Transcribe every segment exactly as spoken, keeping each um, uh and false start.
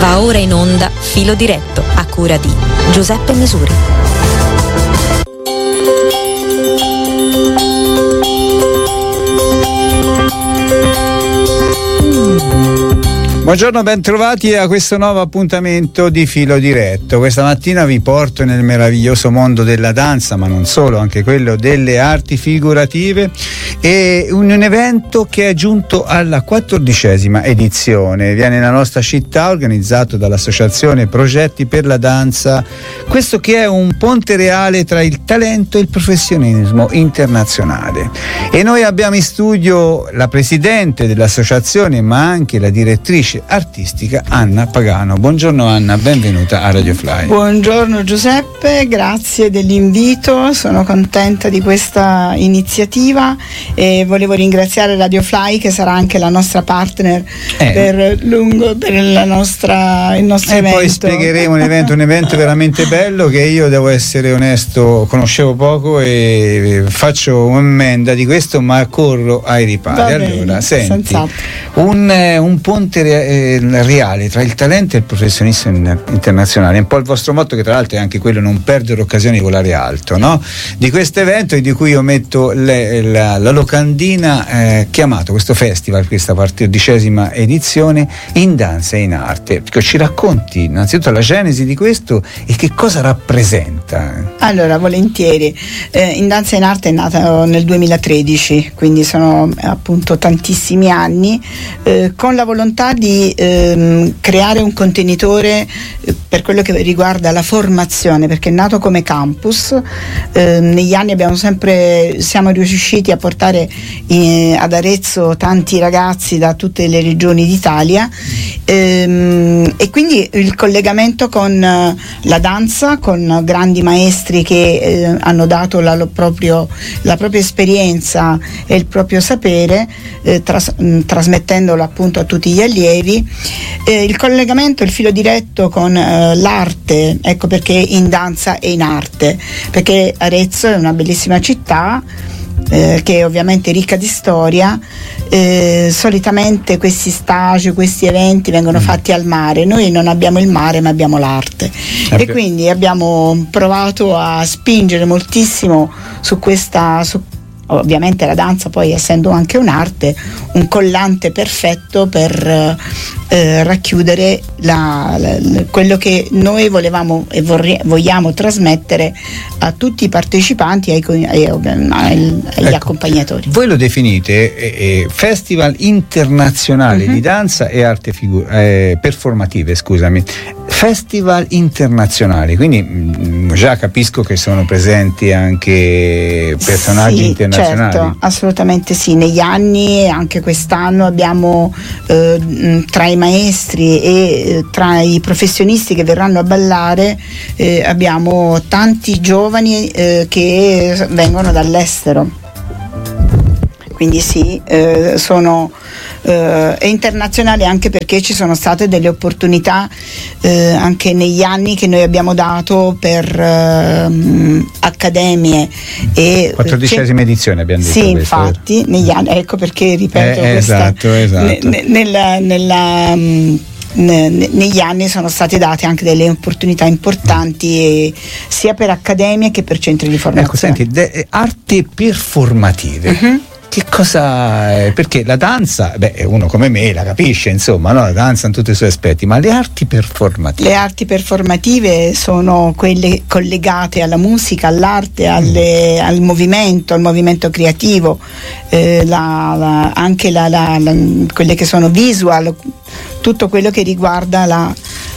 Va ora in onda Filo Diretto, a cura di Giuseppe Misuri. Buongiorno, ben trovati a questo nuovo appuntamento di Filo Diretto. Questa mattina vi porto nel meraviglioso mondo della danza, ma non solo, anche quello delle arti figurative, e un, un evento che è giunto alla quattordicesima edizione. Viene nella nostra città, organizzato dall'associazione Progetti per la Danza, questo che è un ponte reale tra il talento e il professionismo internazionale. E noi abbiamo in studio la presidente dell'associazione, ma anche la direttrice artistica Anna Pagano. Buongiorno Anna, benvenuta a Radio Fly. Buongiorno Giuseppe, grazie dell'invito, sono contenta di questa iniziativa e volevo ringraziare Radio Fly, che sarà anche la nostra partner eh. per lungo per la nostra, il nostro e evento. Poi spiegheremo un evento, un evento veramente bello che io, devo essere onesto, conoscevo poco e faccio un'ammenda di questo, ma corro ai ripari. Bene, allora, senti, senz'altro. un, un ponte re- reale tra il talento e il professionista internazionale, un po' il vostro motto, che tra l'altro è anche quello: non perdere occasione di volare alto, no? Di questo evento, e di cui io metto le, la, la locandina, eh, chiamato questo festival, questa quattordicesima edizione, In Danza e in Arte. Ci racconti innanzitutto la genesi di questo e che cosa rappresenta? Allora, volentieri. eh, In Danza e in Arte è nata nel duemilatredici, quindi sono appunto tantissimi anni, eh, con la volontà di Ehm, creare un contenitore eh, per quello che riguarda la formazione, perché è nato come campus. Eh, negli anni abbiamo sempre siamo riusciti a portare eh, ad Arezzo tanti ragazzi da tutte le regioni d'Italia, ehm, e quindi il collegamento con eh, la danza, con grandi maestri che eh, hanno dato la, lo proprio, la propria esperienza e il proprio sapere, eh, tras- mh, trasmettendolo appunto a tutti gli allievi. Eh, il collegamento, il filo diretto con eh, l'arte, ecco perché In Danza e in Arte, perché Arezzo è una bellissima città, eh, che è ovviamente ricca di storia. Eh, solitamente questi stage, questi eventi vengono fatti al mare. Noi non abbiamo il mare, ma abbiamo l'arte, okay. E quindi abbiamo provato a spingere moltissimo su questa su ovviamente la danza, poi essendo anche un'arte, un collante perfetto per eh, racchiudere la, la, quello che noi volevamo e vorri, vogliamo trasmettere a tutti i partecipanti e ai, ai, ai, agli ecco, accompagnatori. Voi lo definite eh, Festival internazionale uh-huh. di danza e arte figu- eh, performative, scusami. Festival internazionali, quindi mh, già capisco che sono presenti anche personaggi sì, internazionali. Certo, assolutamente sì. Negli anni, anche quest'anno, abbiamo eh, tra i maestri e eh, tra i professionisti che verranno a ballare, eh, abbiamo tanti giovani eh, che vengono dall'estero. Quindi sì, eh, sono eh, è internazionale anche perché ci sono state delle opportunità eh, anche negli anni che noi abbiamo dato per eh, accademie e quattordicesima edizione abbiamo detto. Sì, questo. Infatti negli anni, ecco perché ripeto eh, questa, esatto, esatto. Ne, nella, nella mh, negli anni sono state date anche delle opportunità importanti, sia per accademie che per centri di formazione. Ecco, senti, de- arti performative. Uh-huh. Che cosa è? Perché la danza, beh, uno come me la capisce, insomma, no? La danza in tutti i suoi aspetti, ma le arti performative? Le arti performative sono quelle collegate alla musica, all'arte, alle, mm. al movimento, al movimento creativo, eh, la, la, anche la, la, la, quelle che sono visual, tutto quello che riguarda la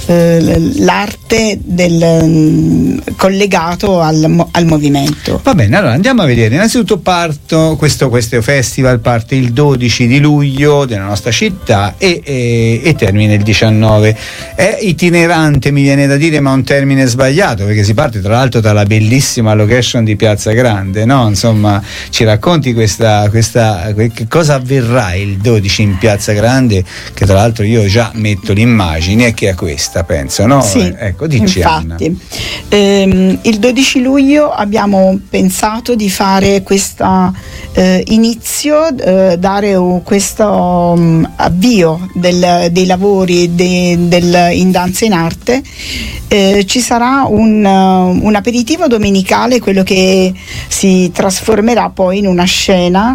l'arte del, collegato al, al movimento. Va bene, allora andiamo a vedere. Innanzitutto parto questo, questo festival parte il dodici di luglio della nostra città e, e, e termina il diciannove. È itinerante, mi viene da dire, ma un termine sbagliato, perché si parte tra l'altro dalla bellissima location di Piazza Grande, no? Insomma, ci racconti questa, questa che cosa avverrà il dodici in Piazza Grande, che tra l'altro io già metto l'immagine, che è questa. festa, penso, no? Sì, ecco, dici, infatti. Ehm, il dodici luglio abbiamo pensato di fare questo eh, inizio, eh, dare uh, questo um, avvio del, dei lavori de, del, in danza in arte. Eh, ci sarà un, uh, un aperitivo domenicale, quello che si trasformerà poi in una scena,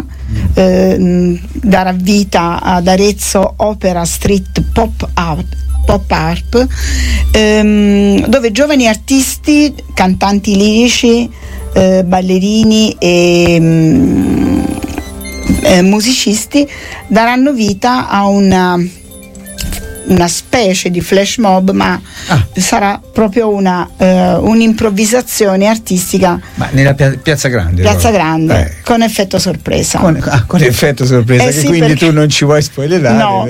eh, darà vita ad Arezzo Opera Street Pop Art Pop Art, ehm, dove giovani artisti, cantanti lirici, eh, ballerini e mm, eh, musicisti daranno vita a una una specie di flash mob, ma ah. sarà proprio una uh, un'improvvisazione artistica. Ma nella pia- Piazza Grande? Piazza Grande, eh. con effetto sorpresa. Con, ah, con effetto sorpresa, eh che sì, quindi perché... tu non ci vuoi spoilerare. No.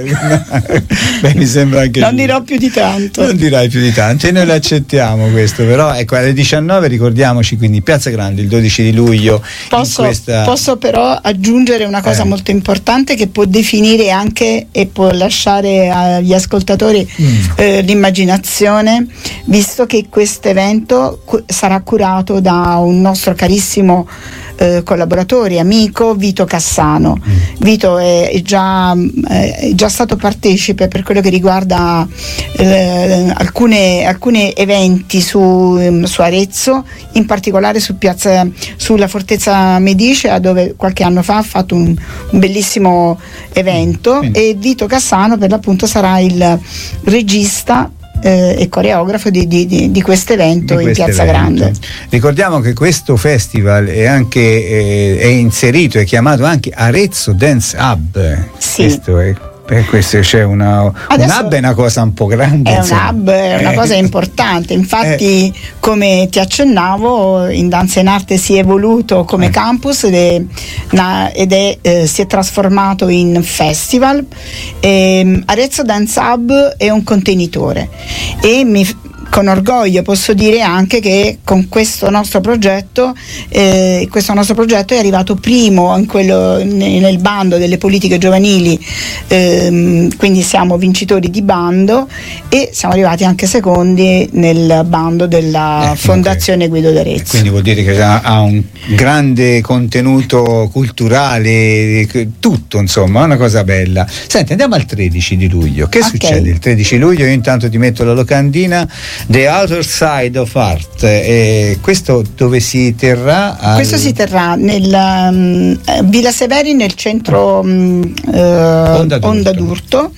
Beh, mi sembra anche non giusto. dirò più di tanto. Non dirai più di tanto e noi lo accettiamo questo, però ecco, alle diciannove ricordiamoci, quindi Piazza Grande il dodici di luglio. Posso, in questa... posso però aggiungere una cosa eh. molto importante che può definire anche e può lasciare agli ascoltatori mm. eh, l'immaginazione, visto che questo evento cu- sarà curato da un nostro carissimo eh, collaboratore, amico, Vito Cassano. Mm. Vito è, è, già, è già stato partecipe per quello che riguarda eh, alcune, alcuni eventi su, su Arezzo, in particolare su piazza, sulla Fortezza Medicea, dove qualche anno fa ha fatto un, un bellissimo evento. Mm. E Vito Cassano per l'appunto sarà il regista eh, e coreografo di, di, di, di questo evento di in Piazza evento. Grande. Ricordiamo che questo festival è anche eh, è inserito, è chiamato anche Arezzo Dance Hub. Sì. Questo è per questo c'è una un hub è una cosa un po' grande, è insomma. un hub è una eh. cosa importante, infatti eh. come ti accennavo, in Danza in Arte si è evoluto come eh. campus ed è, na, ed è eh, si è trasformato in festival. E Arezzo Dance Hub è un contenitore e mi con orgoglio posso dire anche che con questo nostro progetto eh, questo nostro progetto è arrivato primo in quello, nel bando delle politiche giovanili, ehm, quindi siamo vincitori di bando e siamo arrivati anche secondi nel bando della eh, Fondazione okay. Guido d'Arezzo. Quindi vuol dire che ha un grande contenuto culturale, tutto, insomma, una cosa bella. Senti, andiamo al tredici di luglio. Che okay. succede il tredici luglio? Io intanto ti metto la locandina. The Other Side of Art, eh, questo dove si terrà? Al... Questo si terrà nella um, Villa Severi, nel centro um, uh, Onda d'Urto, Onda d'Urto.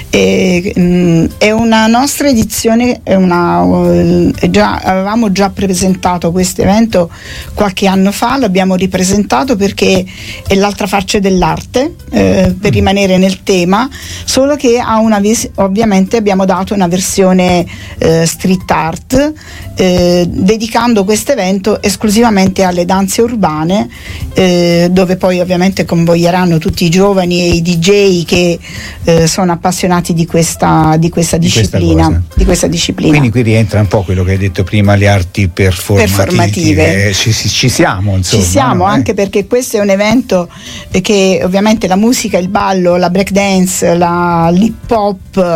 E, um, è una nostra edizione, è una, uh, già, avevamo già presentato questo evento qualche anno fa, l'abbiamo ripresentato perché è l'altra faccia dell'arte, eh, per rimanere nel tema, solo che ha una vis- ovviamente abbiamo dato una versione eh, street art, eh, dedicando questo evento esclusivamente alle danze urbane, eh, dove poi ovviamente convoglieranno tutti i giovani e i D J che eh, sono appassionati di questa, di questa di disciplina questa di questa disciplina. Quindi qui rientra un po' quello che hai detto prima, le arti performative, performative. Eh, ci, ci siamo insomma, ci siamo no? anche eh. perché questo è un evento che ovviamente la musica, il ballo, la break dance, la l'hip hop